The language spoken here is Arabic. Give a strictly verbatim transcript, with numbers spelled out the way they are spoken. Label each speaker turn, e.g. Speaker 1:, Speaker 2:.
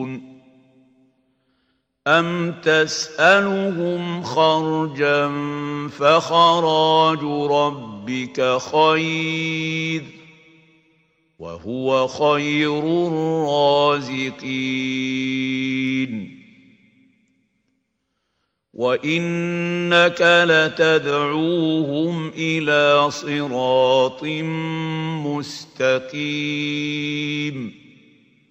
Speaker 1: أَمْ تَسْأَلُهُمْ خَرْجًا فَخَرَاجُ رَبِّكَ خَيْرٌ وَهُوَ خَيْرُ الرَّازِقِينَ وَإِنَّكَ لَتَدْعُوهُمْ إِلَىٰ صِرَاطٍ مُّسْتَقِيمٍ